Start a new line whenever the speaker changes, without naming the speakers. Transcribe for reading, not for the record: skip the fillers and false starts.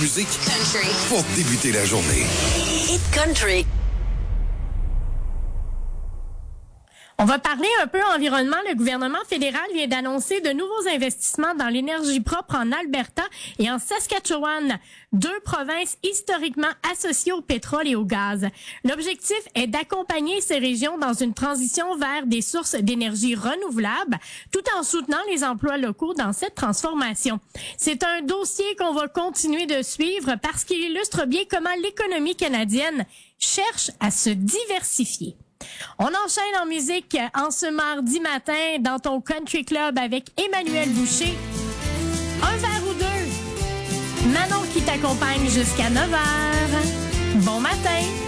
Musique
Country.
Pour débuter la journée.
Hit Country.
On va parler un peu environnement. Le gouvernement fédéral vient d'annoncer de nouveaux investissements dans l'énergie propre en Alberta et en Saskatchewan, deux provinces historiquement associées au pétrole et au gaz. L'objectif est d'accompagner ces régions dans une transition vers des sources d'énergie renouvelables, tout en soutenant les emplois locaux dans cette transformation. C'est un dossier qu'on va continuer de suivre parce qu'il illustre bien comment l'économie canadienne cherche à se diversifier. On enchaîne en musique en ce mardi matin dans ton Country Club avec Emmanuel Boucher. Un verre ou deux. Manon qui t'accompagne jusqu'à 9h. Bon matin.